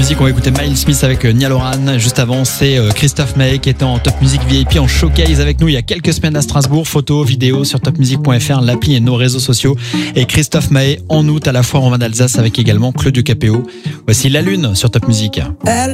Music. On va écouter Miles Smith avec Niall Horan. Juste avant, c'est Christophe Maé qui était en Top Music VIP en showcase avec nous il y a quelques semaines à Strasbourg. Photos, vidéos sur topmusic.fr, l'appli et nos réseaux sociaux. Et Christophe Maé en août à la foire en vin d'Alsace avec également Claudio Capéo. Voici La Lune sur Top Music.